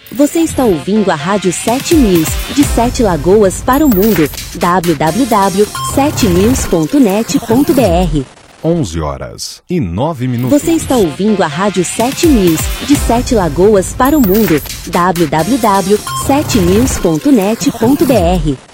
Você está ouvindo a Rádio 7 News, de 7 Lagoas para o mundo. www.7news.net.br 11h09. Você está ouvindo a Rádio 7 News, de 7 Lagoas para o mundo. www.7news.net.br